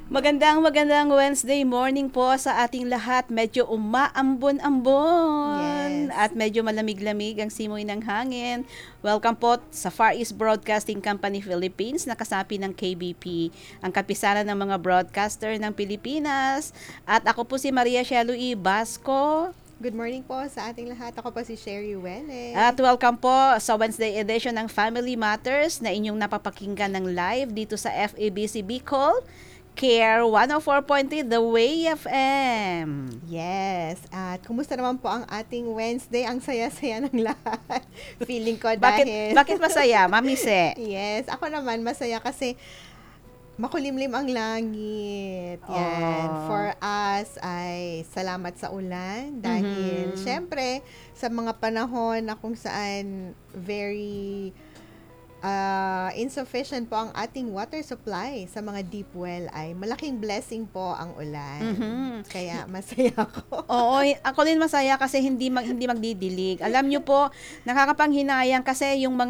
Magandang Wednesday morning po sa ating lahat. Medyo umaambon-ambon Yes. at medyo malamig-lamig ang simoy ng hangin. Welcome po sa Far East Broadcasting Company Philippines, nakasapi ng KBP, ang kapisanan ng mga broadcaster ng Pilipinas. At ako po si Maria Shelo E. Basco. Good morning po sa ating lahat. Ako po si Sherry Wele. At welcome po sa Wednesday edition ng Family Matters na inyong napapakinggan ng live dito sa FABC Bicol, Care 104.3 The Way FM. Yes. At kumusta naman po ang ating Wednesday? Ang saya-saya ng lahat. Feeling ko Bakit masaya, Mami Se? Yes. Ako naman masaya kasi makulimlim ang langit. Yan. For us ay salamat sa ulan dahil syempre sa mga panahon na kung saan very insufficient po ang ating water supply sa mga deep well ay malaking blessing po ang ulan. Kaya masaya ako. Oo, ako din masaya kasi hindi magdidilig. Alam niyo po, nakakapanghinayang kasi yung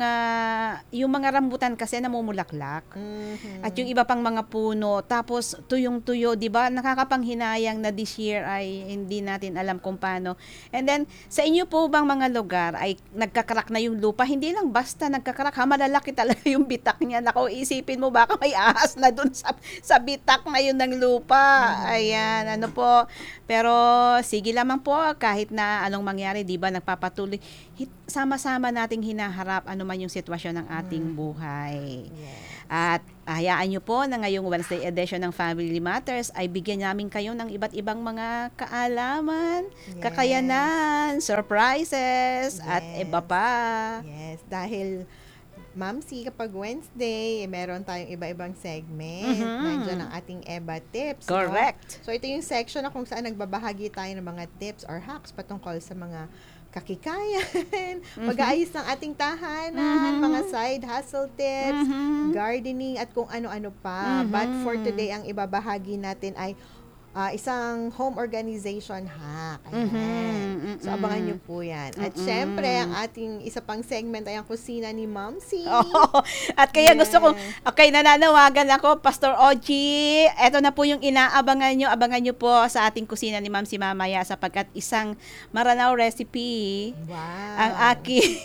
mga rambutan kasi namumulaklak. At yung iba pang mga puno, tapos tuyong-tuyo, 'di ba? Nakakapanghinayang na this year ay hindi natin alam kung paano. And then sa inyo po bang mga lugar ay nagkakrak na yung lupa? Hindi lang basta nagkakrak, malalaki talaga yung bitak niya. Nako, isipin mo baka may ahas na dun sa bitak na yun ng lupa. Ayan, ano po. Pero sige lamang po kahit na anong mangyari, 'di ba? Nagpapatuloy. Sama-sama nating hinaharap ano man yung sitwasyon ng ating buhay. Yes. At hayaan nyo po na ngayong Wednesday edition ng Family Matters ay bigyan namin kayo ng iba't ibang mga kaalaman, kakayanan, surprises, at iba pa. Yes, dahil Ma'am C, kapag Wednesday, meron tayong iba-ibang segment. Nandiyan ang ating EBA tips. Correct. No? So, ito yung section na kung saan nagbabahagi tayo ng mga tips or hacks patungkol sa mga kakikayan, pag-aayos ng ating tahanan, mga side hustle tips, gardening, at kung ano-ano pa. But for today, ang ibabahagi natin ay isang home organization hack. Ayan. So, abangan nyo po yan. At syempre, ang ating isa pang segment ay ang kusina ni Ma'am C. At kaya gusto kong, okay, nananawagan ako, Pastor Oji, eto na po yung inaabangan nyo. Abangan nyo po sa ating kusina ni Ma'am C mamaya sapagkat isang Maranao recipe ang aking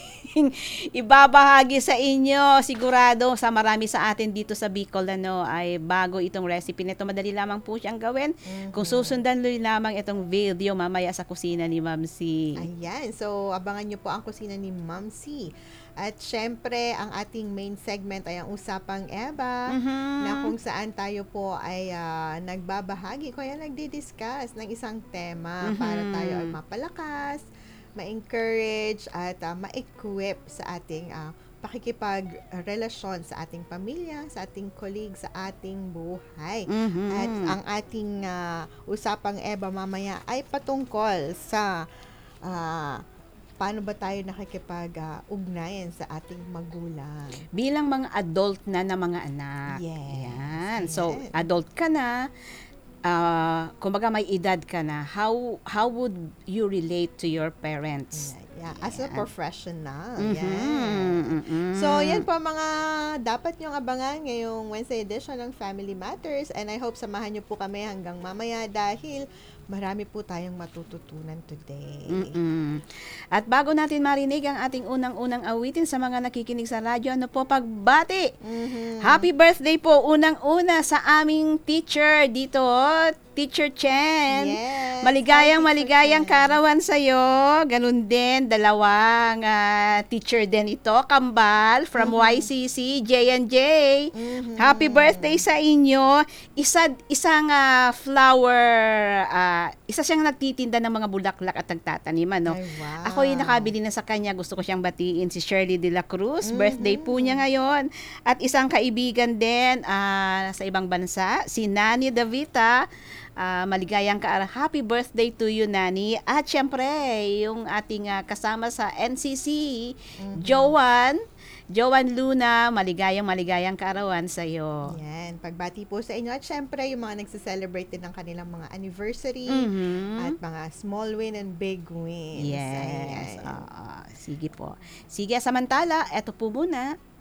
ibabahagi sa inyo. Sigurado sa marami sa atin dito sa Bicol ay bago itong recipe nito. Madali lamang po siyang gawin. Kung susundan nyo lamang itong video mamaya sa kusina ni Ma'am C. Ayan. So, abangan nyo po ang kusina ni Ma'am C. At syempre, ang ating main segment ay ang Usapang Eba, na kung saan tayo po ay nagbabahagi, kaya nagdi-discuss ng isang tema para tayo ay mapalakas, ma-encourage at ma-equip sa ating pakikipagrelasyon sa ating pamilya, sa ating colleague, sa ating buhay. At ang ating Usapang Eba mamaya ay patungkol sa paano ba tayo nakikipag-ugnayan sa ating magulang. Bilang mga adult na mga anak. Yes. Yan. So, adult ka na, kumbaga may edad ka na, how would you relate to your parents? Yeah. As a professional. So, yan po mga dapat nyong abangan ngayong Wednesday edition ng Family Matters, and I hope samahan nyo po kami hanggang mamaya dahil marami po tayong matututunan today. At bago natin marinig ang ating unang-unang awitin sa mga nakikinig sa radyo, ano po, pagbati! Happy birthday po unang-una sa aming teacher dito, Teacher Chen. Yes. Maligayang kaarawan sa'yo. Ganun din, dalawang teacher din ito, Kambal from YCC, J&J. Happy birthday sa inyo. Isang flower, isa siyang nagtitinda ng mga bulaklak at nagtataniman, no? Ay, wow. Ako yung nakabili na sa kanya, gusto ko siyang batiin, si Shirley de la Cruz. Birthday po niya ngayon. At isang kaibigan din sa ibang bansa, si Nani Davita. Maligayang happy birthday to you, Nani. At syempre, yung ating kasama sa NCC, Joan Luna, maligayang kaarawan sa iyo. Yan, pagbati po sa inyo. At syempre, yung mga nagse-celebrate din ng kanilang mga anniversary at mga small win and big wins. Yes. Sige po. Sige, samantala, eto po muna